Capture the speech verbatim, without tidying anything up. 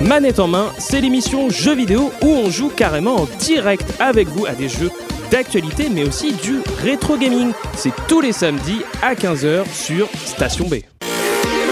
Manette en main, c'est l'émission jeux vidéo où on joue carrément en direct avec vous à des jeux d'actualité mais aussi du rétro gaming. C'est tous les samedis à quinze heures sur Station B.